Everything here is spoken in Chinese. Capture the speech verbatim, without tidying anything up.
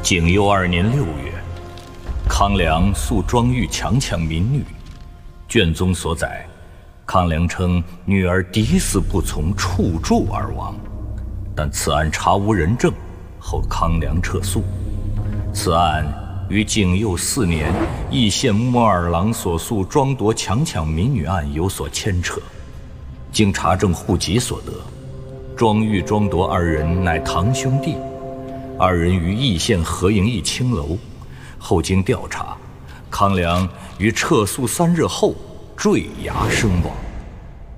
景佑二年六月，康梁诉庄玉强抢民女，卷宗所载，康梁称女儿抵死不从，触柱而亡。但此案查无人证，后康梁撤诉。此案于景佑四年义县木二郎所诉庄夺强抢民女案有所牵扯。经查证户籍所得，庄玉、庄夺二人乃堂兄弟。二人于义县合营一青楼，后经调查，康梁于撤诉三日后坠崖身亡。